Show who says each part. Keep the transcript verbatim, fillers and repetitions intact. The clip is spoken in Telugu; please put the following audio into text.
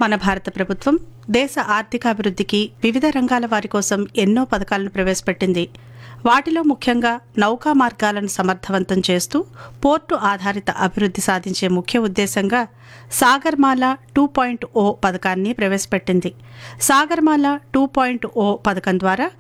Speaker 1: మన భారత ప్రభుత్వం దేశ ఆర్థికాభివృద్ధికి వివిధ రంగాల వారి కోసం ఎన్నో పథకాలను ప్రవేశపెట్టింది. వాటిలో ముఖ్యంగా నౌకా మార్గాలను సమర్థవంతం చేస్తూ పోర్టు ఆధారిత అభివృద్ధి సాధించే ముఖ్య ఉద్దేశంగా సాగర్మాల టూ పాయింట్ ఓ పథకాన్ని ప్రవేశపెట్టింది. సాగర్మాల టూ పాయింట్ ఓ పథకం ద్వారా